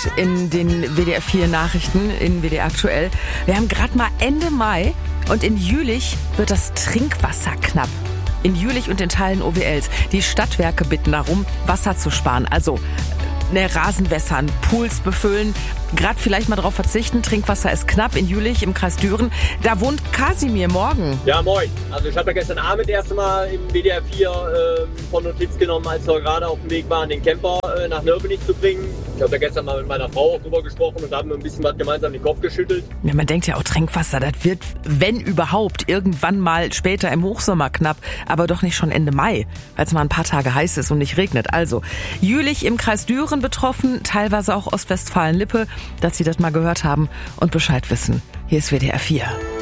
in den WDR 4 Nachrichten, in WDR aktuell. Wir haben gerade mal Ende Mai und in Jülich wird das Trinkwasser knapp. In Jülich und in Teilen OWLs. Die Stadtwerke bitten darum, Wasser zu sparen. Also Rasen wässern, Pools befüllen, gerade vielleicht mal darauf verzichten. Trinkwasser ist knapp in Jülich im Kreis Düren. Da wohnt Kasimir. Morgen. Ja, moin. Also ich habe ja gestern Abend das erste Mal im WDR 4 von Notiz genommen, als wir gerade auf dem Weg waren, den Camper nach Nörbenich zu bringen. Ich habe ja gestern mal mit meiner Frau auch drüber gesprochen und haben ein bisschen was gemeinsam den Kopf geschüttelt. Ja, man denkt ja auch, Trinkwasser, das wird, wenn überhaupt, irgendwann mal später im Hochsommer knapp, aber doch nicht schon Ende Mai, weil es mal ein paar Tage heiß ist und nicht regnet. Also, Jülich im Kreis Düren betroffen, teilweise auch Ostwestfalen-Lippe, dass Sie das mal gehört haben und Bescheid wissen. Hier ist WDR 4.